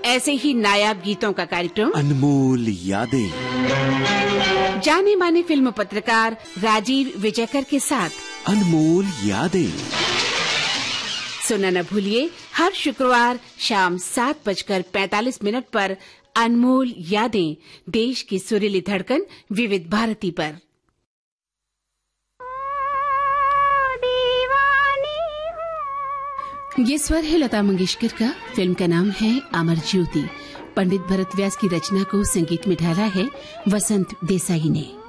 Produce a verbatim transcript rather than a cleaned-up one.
ऐसे ही नायाब गीतों का कार्यक्रम अनमोल यादें, जाने माने फिल्म पत्रकार राजीव विजयकर के साथ अनमोल यादें सुनना न भूलिए हर शुक्रवार शाम सात बजकर पैंतालीस मिनट पर अनमोल यादें, देश की सुरीली धड़कन विविध भारती पर। ये स्वर है लता मंगेशकर का। फिल्म का नाम है अमर ज्योति। पंडित भरत व्यास की रचना को संगीत में ढाला है वसंत देसाई ने।